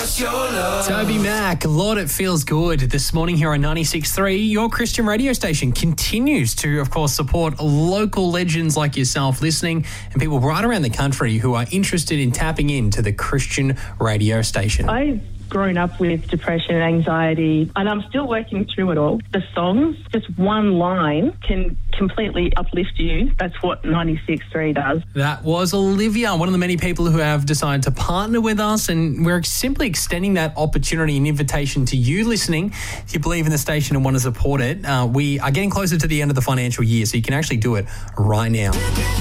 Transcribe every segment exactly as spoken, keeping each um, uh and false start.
us your love. Toby Mac, Lord, it feels good. This morning here on ninety-six point three, your Christian radio station continues to, of course, support local legends like yourself listening and people right around the country who are interested in tapping into the Christian radio station. I've grown up with depression and anxiety, and I'm still working through it all. The songs, just one line can completely uplift you. That's what ninety-six point three does. That was Olivia, one of the many people who have decided to partner with us, and we're simply extending that opportunity and invitation to you listening. If you believe in the station and want to support it, uh, we are getting closer to the end of the financial year, so you can actually do it right now.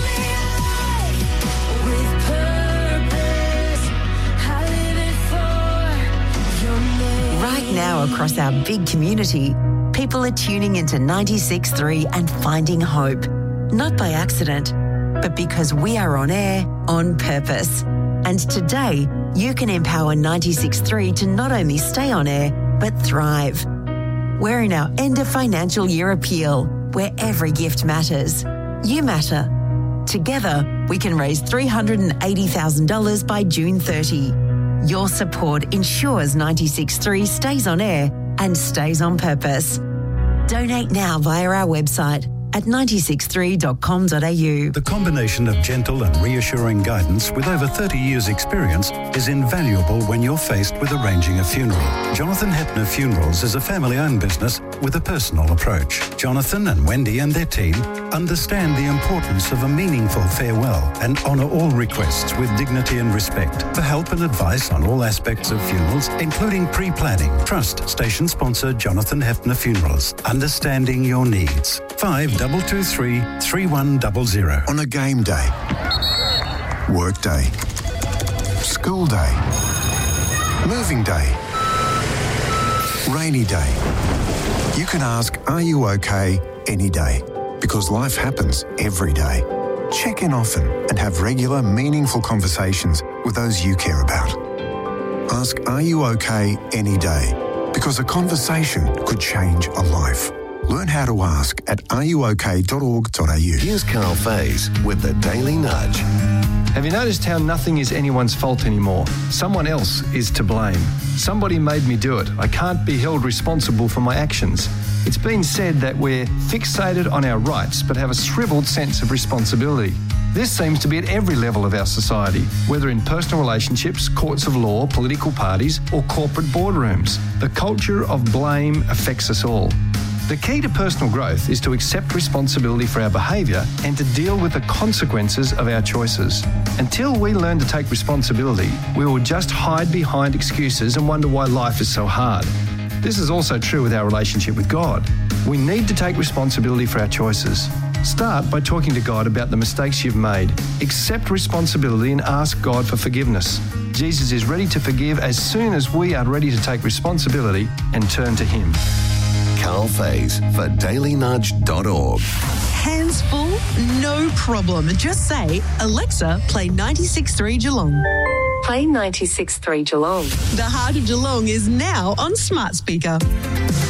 Now across our big community, people are tuning into ninety-six point three and finding hope. Not by accident, but because we are on air on purpose. And today, you can empower ninety-six point three to not only stay on air, but thrive. We're in our end of financial year appeal, where every gift matters. You matter. Together, we can raise three hundred eighty thousand dollars by June thirtieth. Your support ensures ninety-six point three stays on air and stays on purpose. Donate now via our website at ninety-six three dot com dot a u. The combination of gentle and reassuring guidance with over thirty years' experience is invaluable when you're faced with arranging a funeral. Jonathan Hepner Funerals is a family-owned business with a personal approach. Jonathan and Wendy and their team understand the importance of a meaningful farewell and honour all requests with dignity and respect. For help and advice on all aspects of funerals, including pre-planning, trust station sponsor Jonathan Hepner Funerals. Understanding your needs. five two two three, three one zero zero. On a game day, work day, school day, moving day, rainy day. You can ask, are you okay, any day? Because life happens every day. Check in often and have regular, meaningful conversations with those you care about. Ask, are you okay, any day? Because a conversation could change a life. Learn how to ask at are you okay dot org dot a u. Here's Carl Faze with the Daily Nudge. Have you noticed how nothing is anyone's fault anymore? Someone else is to blame. Somebody made me do it. I can't be held responsible for my actions. It's been said that we're fixated on our rights but have a shriveled sense of responsibility. This seems to be at every level of our society, whether in personal relationships, courts of law, political parties, or corporate boardrooms. The culture of blame affects us all. The key to personal growth is to accept responsibility for our behaviour and to deal with the consequences of our choices. Until we learn to take responsibility, we will just hide behind excuses and wonder why life is so hard. This is also true with our relationship with God. We need to take responsibility for our choices. Start by talking to God about the mistakes you've made. Accept responsibility and ask God for forgiveness. Jesus is ready to forgive as soon as we are ready to take responsibility and turn to Him. Carl Faze for daily nudge dot org. Hands full? No problem. Just say, Alexa, play ninety-six point three Geelong. Play ninety-six point three Geelong. The heart of Geelong is now on smart speaker.